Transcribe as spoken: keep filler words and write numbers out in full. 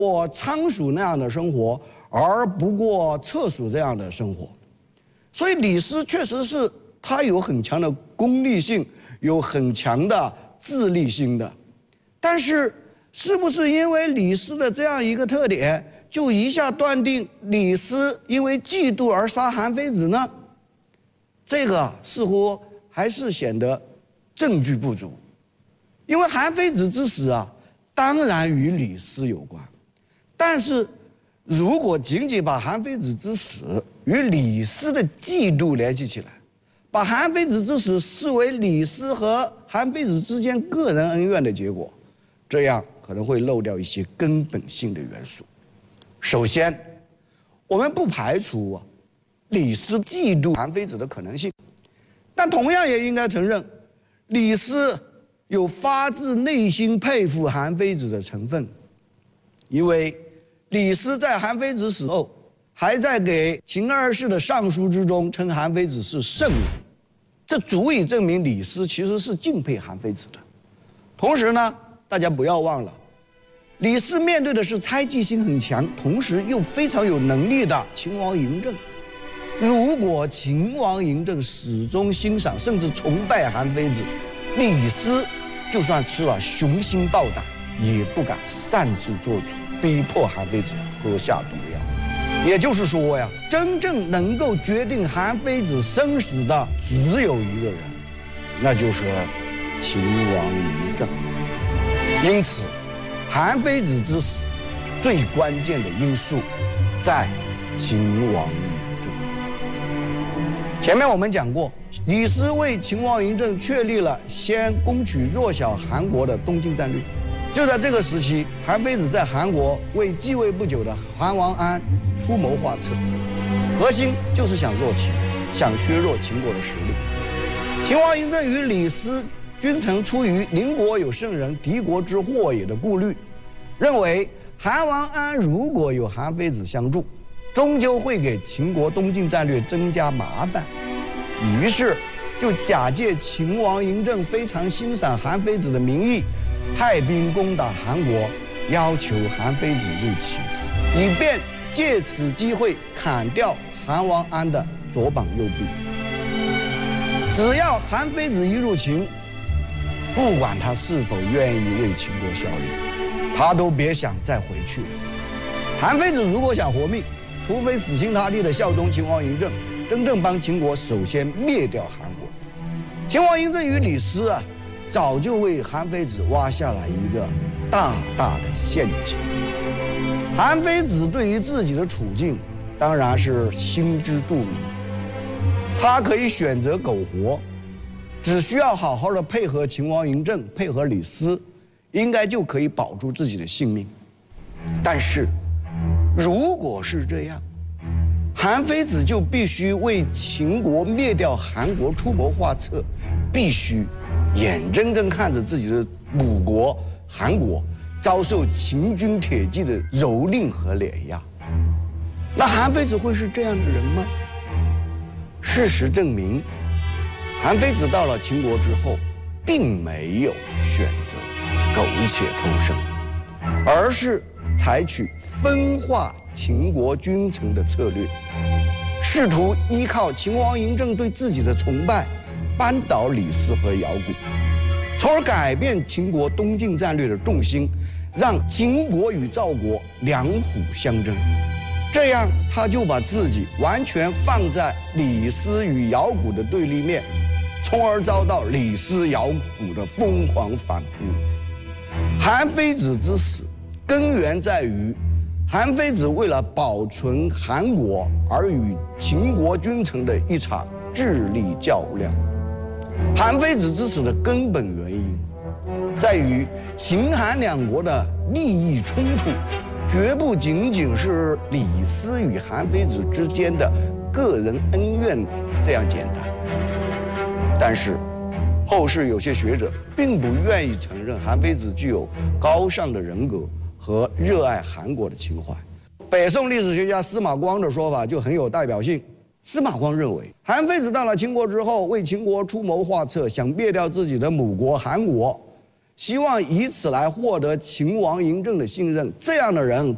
过仓鼠那样的生活，而不过厕鼠这样的生活。所以李斯确实是他有很强的功利性，有很强的自立心的。但是，是不是因为李斯的这样一个特点，就一下断定李斯因为嫉妒而杀韩非子呢？这个似乎还是显得证据不足。因为韩非子之死啊，当然与李斯有关，但是如果仅仅把韩非子之死与李斯的嫉妒联系起来，把韩非子之死视为李斯和韩非子之间个人恩怨的结果，这样可能会漏掉一些根本性的元素。首先，我们不排除啊李斯嫉妒韩非子的可能性，但同样也应该承认，李斯有发自内心佩服韩非子的成分，因为李斯在韩非子死后，还在给秦二世的上书之中称韩非子是圣人，这足以证明李斯其实是敬佩韩非子的。同时呢，大家不要忘了，李斯面对的是猜忌心很强，同时又非常有能力的秦王嬴政。如果秦王嬴政始终欣赏甚至崇拜韩非子，李斯就算吃了雄心豹胆，也不敢擅自做主，逼迫韩非子喝下毒药。也就是说呀，真正能够决定韩非子生死的只有一个人，那就是秦王嬴政。因此，韩非子之死最关键的因素在秦王嬴政。前面我们讲过，李斯为秦王嬴政确立了先攻取弱小韩国的东进战略。就在这个时期，韩非子在韩国为继位不久的韩王安出谋划策，核心就是想弱秦，想削弱秦国的实力。秦王嬴政与李斯君臣出于邻国有圣人，敌国之祸也的顾虑，认为韩王安如果有韩非子相助，终究会给秦国东进战略增加麻烦，于是就假借秦王嬴政非常欣赏韩非子的名义，派兵攻打韩国，要求韩非子入秦，以便借此机会砍掉韩王安的左膀右臂。只要韩非子一入秦，不管他是否愿意为秦国效力，他都别想再回去了。韩非子如果想活命，除非死心塌地的效忠秦王嬴政，真正帮秦国首先灭掉韩国。秦王嬴政与李斯啊，早就为韩非子挖下了一个大大的陷阱。韩非子对于自己的处境当然是心知肚明，他可以选择苟活，只需要好好的配合秦王嬴政，配合李斯，应该就可以保住自己的性命。但是如果是这样，韩非子就必须为秦国灭掉韩国出谋划策，必须眼睁睁看着自己的母国韩国遭受秦军铁骑的蹂躏和碾压。那韩非子会是这样的人吗？事实证明，韩非子到了秦国之后，并没有选择苟且偷生，而是采取分化秦国君臣的策略，试图依靠秦王嬴政对自己的崇拜，扳倒李斯和姚贾，从而改变秦国东进战略的重心，让秦国与赵国两虎相争。这样，他就把自己完全放在李斯与姚贾的对立面，从而遭到李斯、姚贾的疯狂反扑。韩非子之死，根源在于韩非子为了保存韩国而与秦国君臣的一场智力较量。韩非子之死的根本原因在于秦韩两国的利益冲突，绝不仅仅是李斯与韩非子之间的个人恩怨这样简单。但是后世有些学者并不愿意承认韩非子具有高尚的人格和热爱韩国的情怀。北宋历史学家司马光的说法就很有代表性。司马光认为，韩非子到了秦国之后，为秦国出谋划策，想灭掉自己的母国韩国，希望以此来获得秦王嬴政的信任。这样的人